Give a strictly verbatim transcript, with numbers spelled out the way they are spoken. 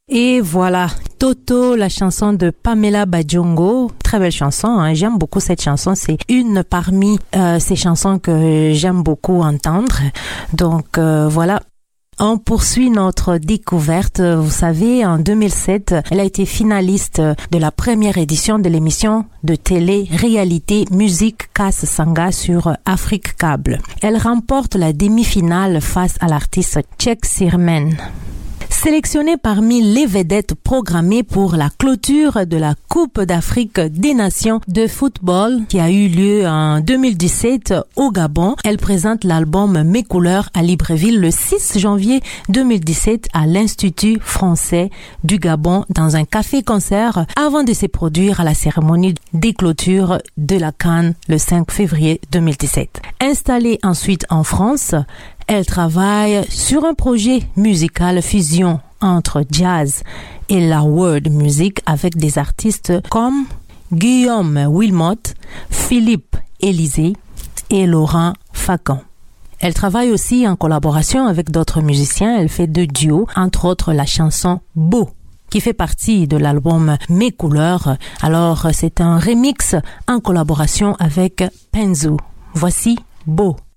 Et voilà, Toto, la chanson de Pamela Badjongo, très belle chanson, hein. J'aime beaucoup cette chanson, c'est une parmi euh, ces chansons que j'aime beaucoup entendre. Donc euh, voilà. On poursuit notre découverte. Vous savez, en deux mille sept, elle a été finaliste de la première édition de l'émission de télé-réalité Musique Casse Sanga sur Afrique Câble. Elle remporte la demi-finale face à l'artiste Tchèque Sirmen. Sélectionnée parmi les vedettes programmées pour la clôture de la Coupe d'Afrique des Nations de football qui a eu lieu en deux mille dix-sept au Gabon, elle présente l'album Mes couleurs à Libreville le six janvier deux mille dix-sept à l'Institut français du Gabon dans un café-concert avant de se produire à la cérémonie des clôtures de la CAN le cinq février deux mille dix-sept. Installée ensuite en France, elle travaille sur un projet musical fusion entre jazz et la world music avec des artistes comme Guillaume Wilmot, Philippe Élysée et Laurent Facon. Elle travaille aussi en collaboration avec d'autres musiciens. Elle fait deux duos, entre autres la chanson Beau, qui fait partie de l'album Mes couleurs. Alors, c'est un remix en collaboration avec Penzo. Voici Beau.